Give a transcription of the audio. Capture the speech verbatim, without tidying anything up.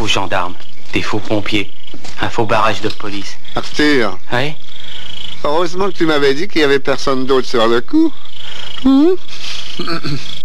faux gendarmes, des faux pompiers, un faux barrage de police. Arthur. Oui? Heureusement que tu m'avais dit qu'il y avait personne d'autre sur le coup. Hum?